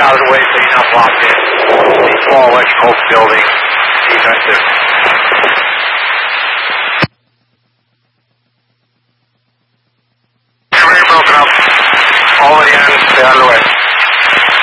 out of the way so you're not blocked in. The small electrical building, defensive.